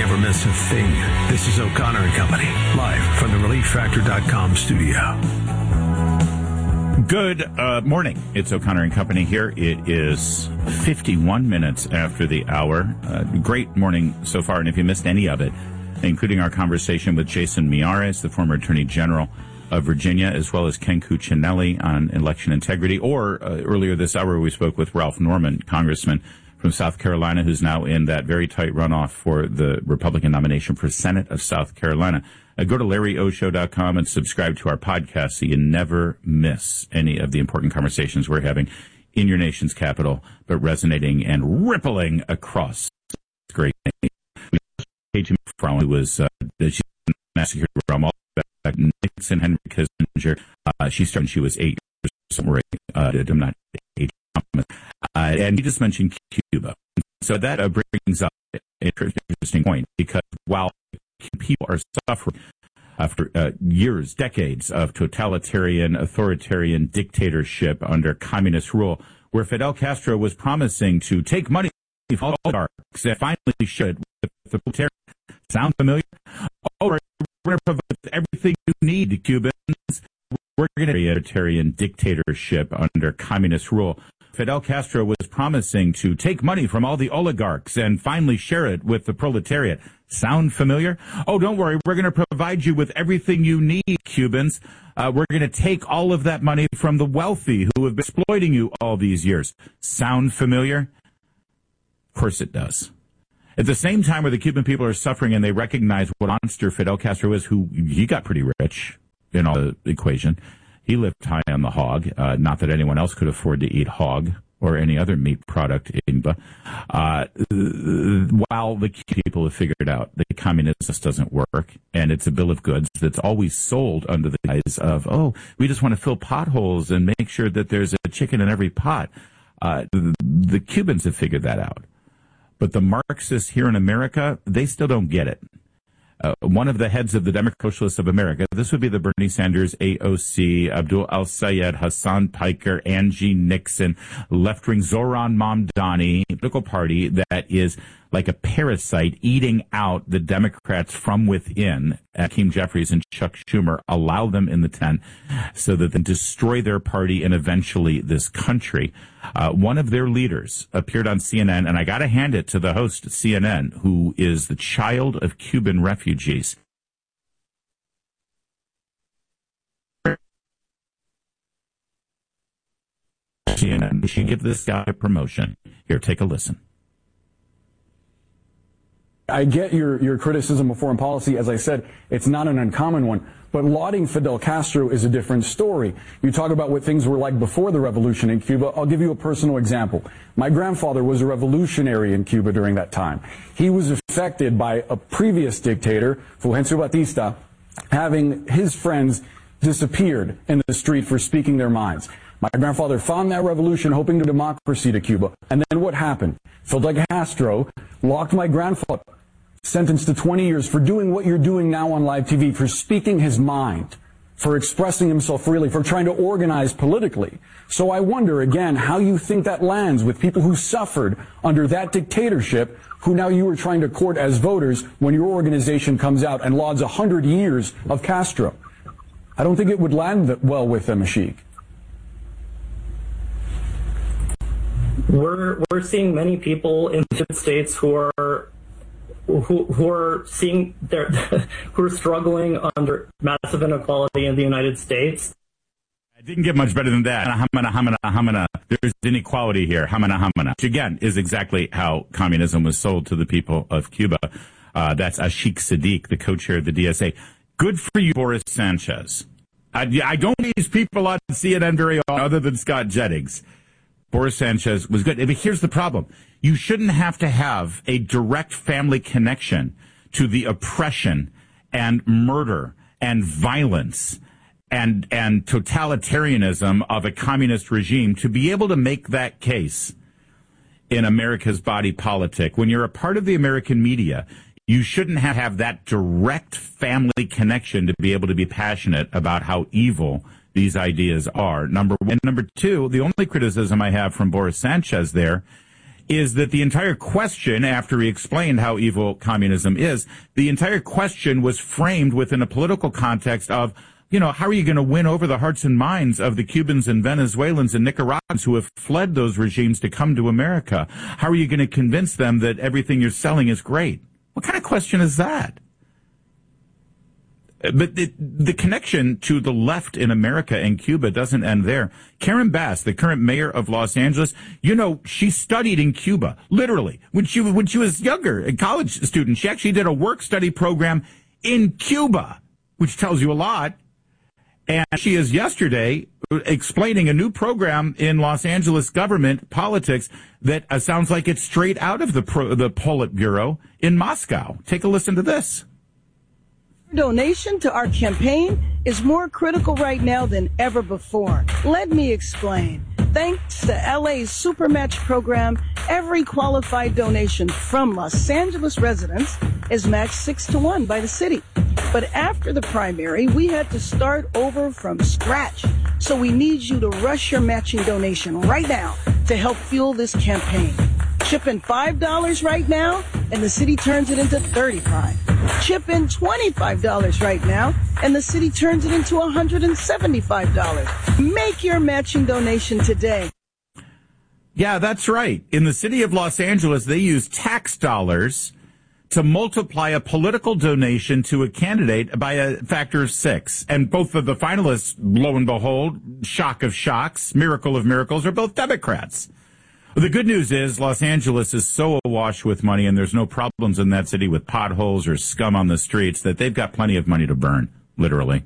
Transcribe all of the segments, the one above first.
never miss a thing. This is O'Connor and Company, live from the ReliefFactor.com studio. Good morning. It's O'Connor and Company here. It is 51 minutes after the hour. Great morning so far, and if you missed any of it, including our conversation with Jason Miyares, the former Attorney General of Virginia, as well as Ken Cuccinelli on election integrity, or earlier this hour we spoke with Ralph Norman, Congressman from South Carolina, who's now in that very tight runoff for the Republican nomination for Senate of South Carolina. Go to LarryOshow.com and subscribe to our podcast so you never miss any of the important conversations we're having in your nation's capital, but resonating and rippling across this great nation. Paige McFarland, who was she's massacred from all back Nixon, Henry Kissinger. She started when she was 8 years old. I'm not 8. And you just mentioned Cuba. So that brings up an interesting point, because while people are suffering after years, decades of totalitarian, authoritarian dictatorship under communist rule, where Fidel Castro was promising to take money from oligarchs and finally should with the proletariat. Sound familiar? Oh, we're going to provide everything you need, Cubans. We're going to authoritarian dictatorship under communist rule. Fidel Castro was promising to take money from all the oligarchs and finally share it with the proletariat. Sound familiar? Oh, don't worry. We're going to provide you with everything you need, Cubans. We're going to take all of that money from the wealthy who have been exploiting you all these years. Sound familiar? Of course it does. At the same time where the Cuban people are suffering and they recognize what a monster Fidel Castro is, who he got pretty rich in all the equation. He lived high on the hog. Not that anyone else could afford to eat hog or any other meat product in Cuba. While the people have figured out that communism doesn't work, and it's a bill of goods that's always sold under the guise of, oh, we just want to fill potholes and make sure that there's a chicken in every pot. The Cubans have figured that out. But the Marxists here in America, they still don't get it. One of the heads of the Democratic Socialists of America, this would be the Bernie Sanders, AOC, Abdul Al-Sayed, Hassan Piker, Angie Nixon, left-wing Zoran Mamdani, political party that is like a parasite eating out the Democrats from within. Hakeem Jeffries and Chuck Schumer allow them in the tent so that they destroy their party and eventually this country. One of their leaders appeared on CNN, and I got to hand it to the host at CNN, who is the child of Cuban refugees. CNN, we should give this guy a promotion. Here, take a listen. I get your criticism of foreign policy. As I said, it's not an uncommon one. But lauding Fidel Castro is a different story. You talk about what things were like before the revolution in Cuba. I'll give you a personal example. My grandfather was a revolutionary in Cuba during that time. He was affected by a previous dictator, Fulgencio Batista, having his friends disappeared in the street for speaking their minds. My grandfather found that revolution, hoping to democracy to Cuba. And then what happened? Fidel Castro locked my grandfather, sentenced to 20 years for doing what you're doing now on live TV, for speaking his mind, for expressing himself freely, for trying to organize politically. So I wonder, again, how you think that lands with people who suffered under that dictatorship, who now you are trying to court as voters when your organization comes out and lauds 100 years of Castro. I don't think it would land well with them, Ashik. We're seeing many people in the United States who are seeing who are struggling under massive inequality in the United States. I didn't get much better than that. Hamana. There's inequality here. Hamana. Which again is exactly how communism was sold to the people of Cuba. That's Ashik Sadiq, the co-chair of the DSA. Good for you, Boris Sanchez. I don't see these people on CNN very often, other than Scott Jennings. Boris Sanchez was good. But here's the problem. You shouldn't have to have a direct family connection to the oppression and murder and violence and totalitarianism of a communist regime to be able to make that case in America's body politic. When you're a part of the American media, you shouldn't have that direct family connection to be able to be passionate about how evil these ideas are, number one. Number two, the only criticism I have from Boris Sanchez there is that the entire question, after he explained how evil communism is, the entire question was framed within a political context of, how are you going to win over the hearts and minds of the Cubans and Venezuelans and Nicaraguans who have fled those regimes to come to America? How are you going to convince them that everything you're selling is great? What kind of question is that? But the connection to the left in America and Cuba doesn't end there. Karen Bass, the current mayor of Los Angeles, she studied in Cuba, literally. When she was younger, a college student, she actually did a work-study program in Cuba, which tells you a lot. And she is yesterday explaining a new program in Los Angeles government politics that sounds like it's straight out of the Politburo in Moscow. Take a listen to this. Donation to our campaign is more critical right now than ever before. Let me explain. Thanks to LA's Supermatch program, every qualified donation from Los Angeles residents is matched 6-1 by the city. But after the primary, we had to start over from scratch. So we need you to rush your matching donation right now to help fuel this campaign. Chip in $5 right now, and the city turns it into $35. Chip in $25 right now, and the city turns it into $175. Make your matching donation today. Yeah, that's right. In the city of Los Angeles, they use tax dollars to multiply a political donation to a candidate by a factor of 6. And both of the finalists, lo and behold, shock of shocks, miracle of miracles, are both Democrats. The good news is Los Angeles is so awash with money, and there's no problems in that city with potholes or scum on the streets, that they've got plenty of money to burn, literally.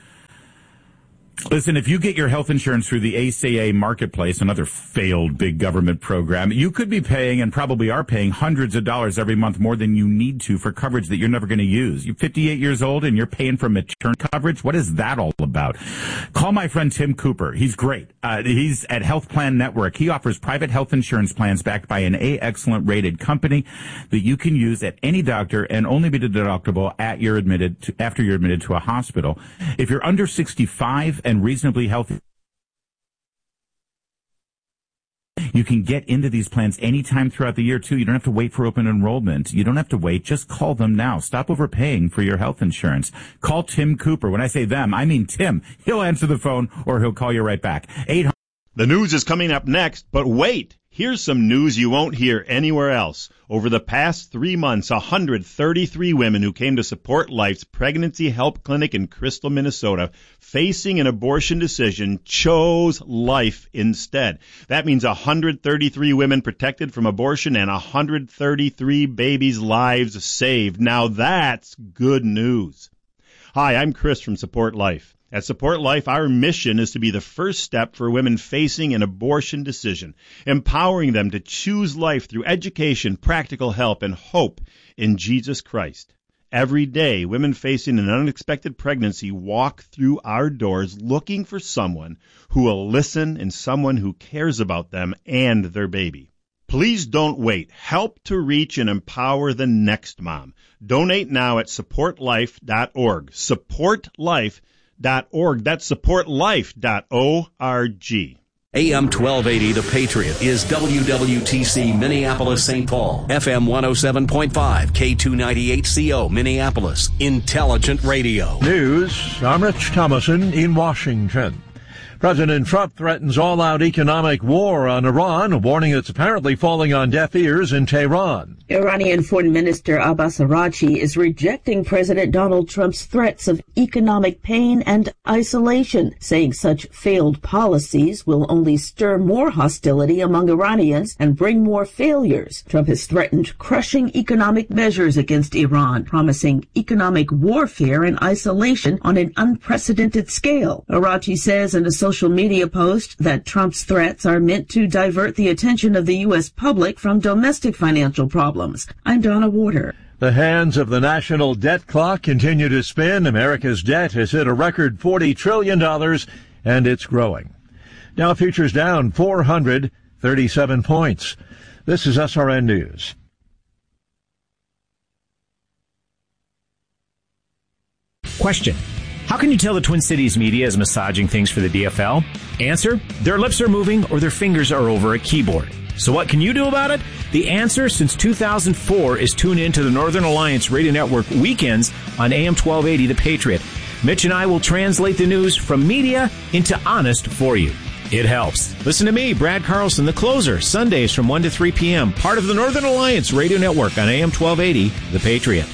Listen, if you get your health insurance through the ACA Marketplace, another failed big government program, you could be paying, and probably are paying, hundreds of dollars every month more than you need to for coverage that you're never going to use. You're 58 years old and you're paying for maternity coverage? What is that all about? Call my friend Tim Cooper. He's great. He's at Health Plan Network. He offers private health insurance plans backed by an A-excellent rated company that you can use at any doctor and only be deductible after you're admitted to a hospital. If you're under 65 and reasonably healthy, you can get into these plans anytime throughout the year, too. You don't have to wait for open enrollment. You don't have to wait. Just call them now. Stop overpaying for your health insurance. Call Tim Cooper. When I say them, I mean Tim. He'll answer the phone or he'll call you right back. 800. The news is coming up next, but wait. Here's some news you won't hear anywhere else. Over the past 3 months, 133 women who came to Support Life's Pregnancy Help Clinic in Crystal, Minnesota, facing an abortion decision, chose life instead. That means 133 women protected from abortion and 133 babies' lives saved. Now that's good news. Hi, I'm Chris from Support Life. At Support Life, our mission is to be the first step for women facing an abortion decision, empowering them to choose life through education, practical help, and hope in Jesus Christ. Every day, women facing an unexpected pregnancy walk through our doors looking for someone who will listen and someone who cares about them and their baby. Please don't wait. Help to reach and empower the next mom. Donate now at supportlife.org. Supportlife.org. That's supportlife.org. AM 1280, The Patriot, is WWTC Minneapolis, St. Paul. FM 107.5, K298CO, Minneapolis. Intelligent radio. News, I'm Rich Thomason in Washington. President Trump threatens all-out economic war on Iran, a warning that's apparently falling on deaf ears in Tehran. Iranian Foreign Minister Abbas Araghchi is rejecting President Donald Trump's threats of economic pain and isolation, saying such failed policies will only stir more hostility among Iranians and bring more failures. Trump has threatened crushing economic measures against Iran, promising economic warfare and isolation on an unprecedented scale. Araghchi says in a social media post that Trump's threats are meant to divert the attention of the U.S. public from domestic financial problems. I'm Donna Warder. The hands of the national debt clock continue to spin. America's debt has hit a record $40 trillion, and it's growing. Dow futures down 437 points. This is SRN News. Question: how can you tell the Twin Cities media is massaging things for the DFL? Answer: their lips are moving or their fingers are over a keyboard. So what can you do about it? The answer since 2004 is tune in to the Northern Alliance Radio Network weekends on AM 1280 The Patriot. Mitch and I will translate the news from media into honest for you. It helps. Listen to me, Brad Carlson, the closer, Sundays from 1 to 3 p.m., part of the Northern Alliance Radio Network on AM 1280 The Patriot.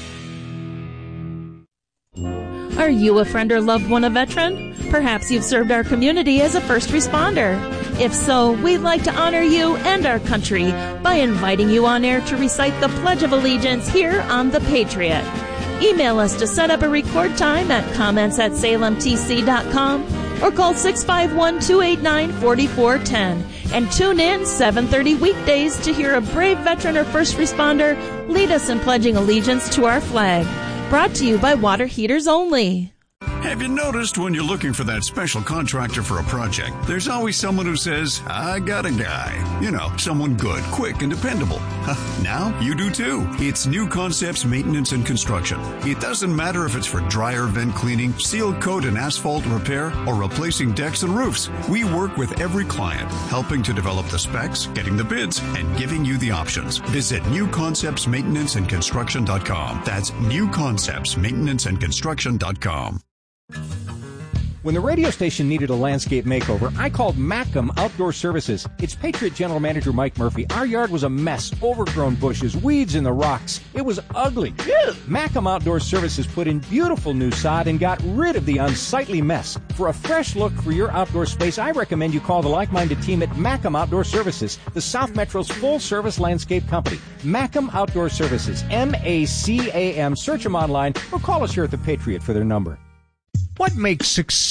Are you a friend or loved one a veteran? Perhaps you've served our community as a first responder. If so, we'd like to honor you and our country by inviting you on air to recite the Pledge of Allegiance here on The Patriot. Email us to set up a record time at comments@salemtc.com or call 651-289-4410 and tune in 7:30 weekdays to hear a brave veteran or first responder lead us in pledging allegiance to our flag. Brought to you by Water Heaters Only. Have you noticed when you're looking for that special contractor for a project, there's always someone who says, I got a guy. You know, someone good, quick, and dependable. Now you do too. It's New Concepts Maintenance and Construction. It doesn't matter if it's for dryer vent cleaning, seal coat and asphalt repair, or replacing decks and roofs. We work with every client, helping to develop the specs, getting the bids, and giving you the options. Visit newconceptsmaintenanceandconstruction.com. That's newconceptsmaintenanceandconstruction.com. When the radio station needed a landscape makeover, I called Mackem Outdoor Services. It's Patriot General Manager Mike Murphy. Our yard was a mess, overgrown bushes, weeds in the rocks. It was ugly. Mackem Outdoor Services put in beautiful new sod and got rid of the unsightly mess. For a fresh look for your outdoor space, I recommend you call the like-minded team at Mackem Outdoor Services, the South Metro's full-service landscape company. Mackem Outdoor Services, M-A-C-A-M. Search them online or call us here at The Patriot for their number. What makes success